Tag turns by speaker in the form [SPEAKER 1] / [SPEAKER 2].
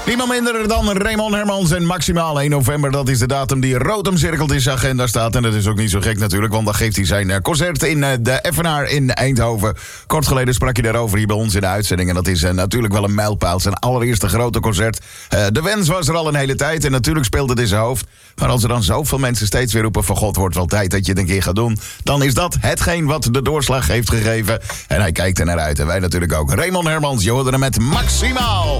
[SPEAKER 1] Niemand minder dan Raymond Hermans en maximaal 1 november. Dat is de datum die rood omcirkeld in zijn agenda staat. En dat is ook niet zo gek natuurlijk, want dan geeft hij zijn concert in de Effenaar in Eindhoven. Kort geleden sprak je daarover hier bij ons in de uitzending. En dat is natuurlijk wel een mijlpaal. Zijn allereerste grote concert. De wens was er al een hele tijd en natuurlijk speelt het in zijn hoofd. Maar als er dan zoveel mensen steeds weer roepen van God, wordt wel tijd dat je het een keer gaat doen. Dan is dat hetgeen wat de doorslag heeft gegeven. En hij kijkt er naar uit en wij natuurlijk ook. Raymond Hermans, je hoorde hem met maximaal.